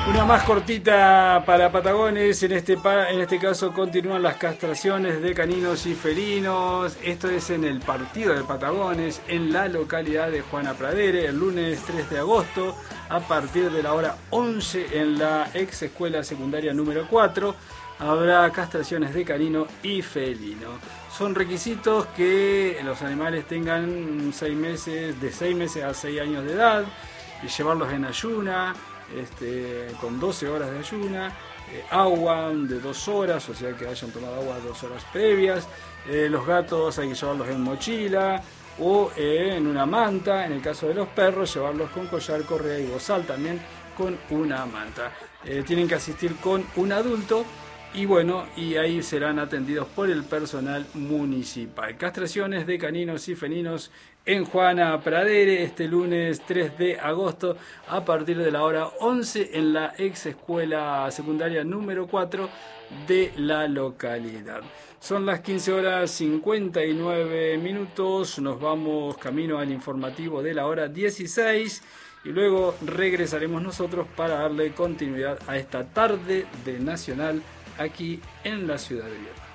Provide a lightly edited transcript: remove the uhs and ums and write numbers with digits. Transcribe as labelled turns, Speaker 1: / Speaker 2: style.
Speaker 1: Una más cortita para Patagones, en este caso continúan las castraciones de caninos y felinos. Esto es en el partido de Patagones, en la localidad de Juana Pradere, el lunes 3 de agosto, a partir de la hora 11 en la ex escuela secundaria número 4. Habrá castraciones de canino y felino. Son requisitos que los animales tengan 6 meses, de 6 meses a 6 años de edad, y llevarlos en ayuna, con 12 horas de ayuna, agua de 2 horas, o sea que hayan tomado agua 2 horas previas. Los gatos hay que llevarlos en mochila o en una manta. En el caso de los perros, llevarlos con collar, correa y bozal, también con una manta. Tienen que asistir con un adulto. Y bueno, y ahí serán atendidos por el personal municipal. Castraciones de caninos y felinos en Juana Pradere este lunes 3 de agosto a partir de la hora 11 en la ex escuela secundaria número 4 de la localidad. Son las 15 horas 59 minutos, nos vamos camino al informativo de la hora 16 y luego regresaremos nosotros para darle continuidad a esta tarde de Nacional aquí en la ciudad de Viedma.